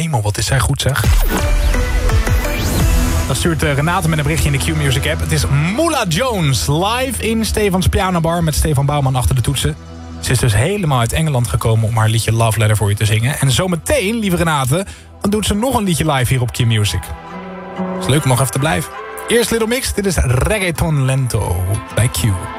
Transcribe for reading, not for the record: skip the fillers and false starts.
hemel, wat is zij goed zeg. Dan stuurt Renate met een berichtje in de Q-Music app. Het is Moula Jones, live in Stefans Pianobar met Stefan Bouwman achter de toetsen. Ze is dus helemaal uit Engeland gekomen om haar liedje Love Letter voor je te zingen. En zometeen, lieve Renate, dan doet ze nog een liedje live hier op Q-Music. Is leuk om nog even te blijven. Eerst Little Mix, dit is Reggaeton Lento bij Q.